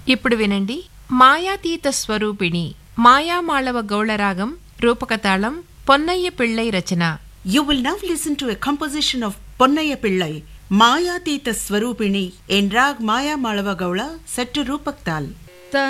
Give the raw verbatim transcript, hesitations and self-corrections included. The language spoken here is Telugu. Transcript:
ఇప్పుడు వినండి మాయాతీత స్వరూపిణి మాయామాళవ గౌళరాగం రూపకతాళం పొన్నయ్య పిళ్ళై రచన. You will now listen to a composition of Ponnaya Pillai, Mayatita Swarupini in Rag Maya Malava Gaula set to Rupak Tal.